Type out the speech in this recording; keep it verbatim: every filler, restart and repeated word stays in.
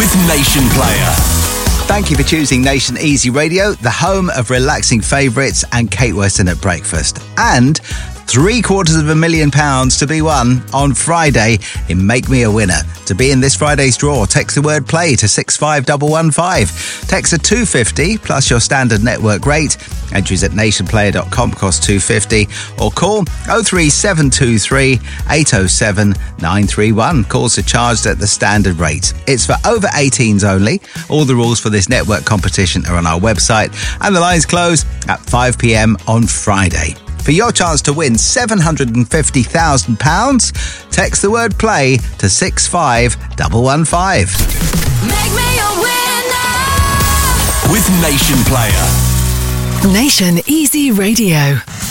with Nation Player. Thank you for choosing Nation Easy Radio, the home of relaxing favourites and Kate Weston at breakfast. And three quarters of a million pounds to be won on Friday in Make Me a Winner. To be in this Friday's draw, text the word play to six five one one five. Text a two fifty plus your standard network rate. Entries at nationplayer dot com cost two fifty, or call oh three seven two three eight oh seven nine three one. Calls are charged at the standard rate. It's for over eighteens only. All the rules for this network competition are on our website, and the lines close at five p.m. on Friday. For your chance to win seven hundred fifty thousand pounds, text the word play to six five one one five. Make me a winner with Nation Player. Nation Easy Radio.